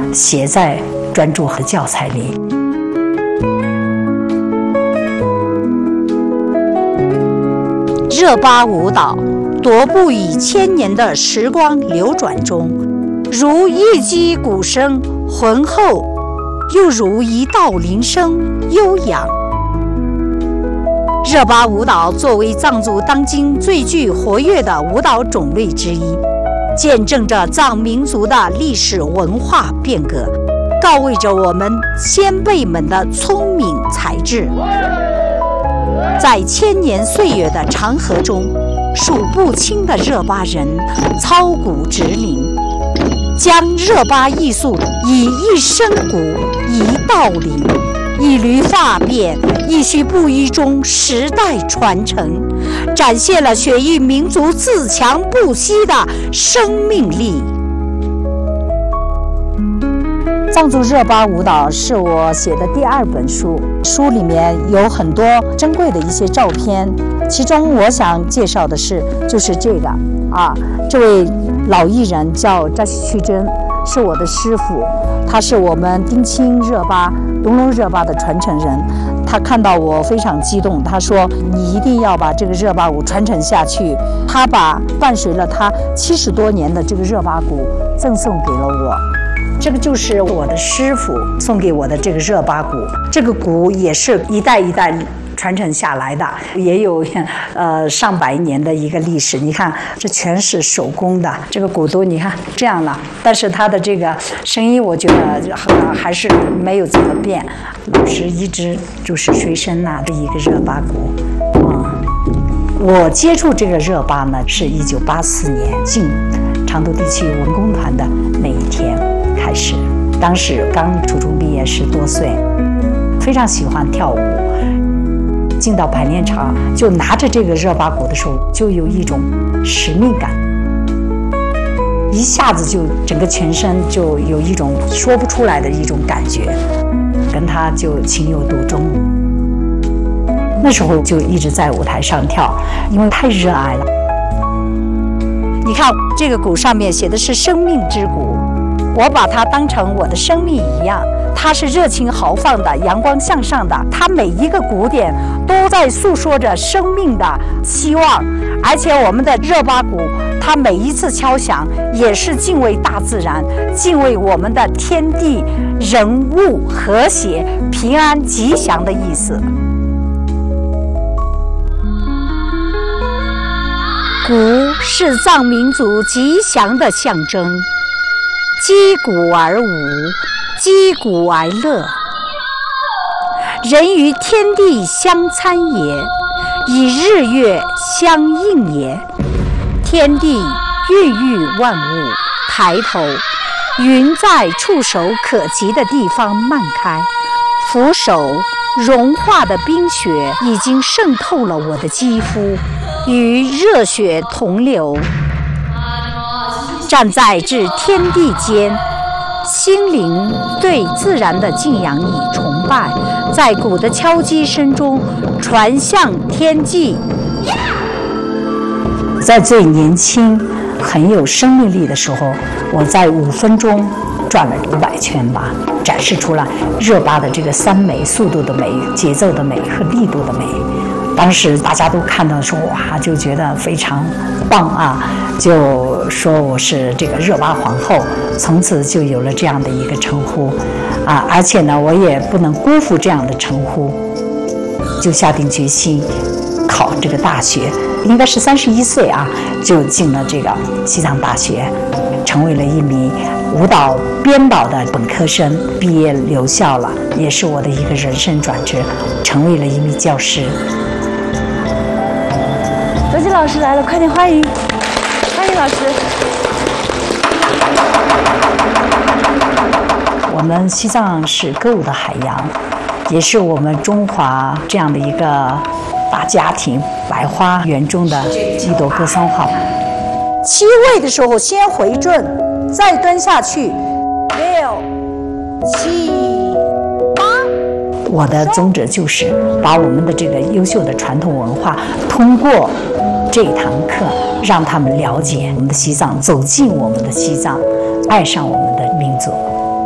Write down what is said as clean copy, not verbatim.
写在专著和教材里。 热巴舞蹈踱步于千年的时光流转中，如一击鼓声浑厚，又如一道铃声悠扬。热巴舞蹈作为藏族当今最具活跃的舞蹈种类之一，见证着藏民族的历史文化变革，告慰着我们先辈们的聪明才智。在千年岁月的长河中，数不清的热巴人操鼓直领，将热巴艺术以一声鼓、一道铃、一缕发辫、一须布衣中时代传承，展现了雪域民族自强不息的生命力。藏族热巴舞蹈是我写的第2本书，书里面有很多珍贵的一些照片，其中我想介绍的就是这个这位老艺人叫扎西曲珍，是我的师傅，他是我们丁青热巴、东龙热巴的传承人。他看到我非常激动，他说你一定要把这个热巴舞传承下去。他把伴随了他70多年的这个热巴鼓赠送给了我。这个就是我的师傅送给我的这个热巴鼓，这个鼓也是一代一代传承下来的，也有上百年的一个历史。你看，这全是手工的，这个鼓都你看这样了，但是它的这个声音，我觉得还是没有怎么变。老师一直就是随身拿着一个热巴鼓。我接触这个热巴呢，是1984年进昌都地区文工团的那一天开始，当时刚初中毕业10多岁，非常喜欢跳舞。进到排练场，就拿着这个热巴鼓的时候，就有一种使命感，一下子就整个全身就有一种说不出来的一种感觉，跟他就情有独钟。那时候就一直在舞台上跳，因为太热爱了。你看这个鼓上面写的是生命之鼓，我把它当成我的生命一样，它是热情豪放的、阳光向上的，它每一个鼓点都在诉说着生命的希望。而且我们的热巴鼓，它每一次敲响也是敬畏大自然，敬畏我们的天地人物和谐、平安吉祥的意思。鼓是藏民族吉祥的象征，击鼓而舞，击鼓而乐。人与天地相参也，以日月相应也。天地孕育万物，抬头，云在触手可及的地方漫开，俯首，融化的冰雪已经渗透了我的肌肤，与热血同流。站在这天地间，心灵对自然的敬仰与崇拜，在鼓的敲击声中传向天际。在最年轻、很有生命力的时候，我在5分钟转了500圈吧，展示出了热巴的这个3美：速度的美、节奏的美和力度的美。当时大家都看到说哇，就觉得非常棒啊，就说我是这个热巴皇后，从此就有了这样的一个称呼啊！而且呢，我也不能辜负这样的称呼，就下定决心考这个大学，应该是31岁啊，就进了这个西藏大学，成为了一名舞蹈编导的本科生，毕业留校了，也是我的一个人生转折，成为了一名教师。 德基老师来了，快点欢迎，欢迎老师。 我们西藏是歌舞的海洋，也是我们中华这样的一个大家庭百花园中的一朵格桑花。 7位的时候先回正，再蹲下去，6、7、8。 我的宗旨就是把我们的这个优秀的传统文化，通过这堂课让他们了解我们的西藏，走进我们的西藏，爱上我们的民族。